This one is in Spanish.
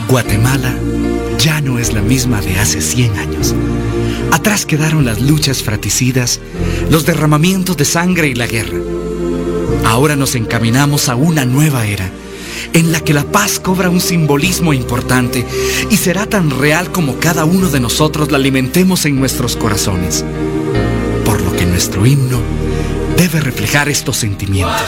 Guatemala ya no es la misma de hace 100 años. Atrás quedaron las luchas fratricidas, los derramamientos de sangre y la guerra. Ahora nos encaminamos a una nueva era, en la que la paz cobra un simbolismo importante y será tan real como cada uno de nosotros la alimentemos en nuestros corazones. Por lo que nuestro himno debe reflejar estos sentimientos.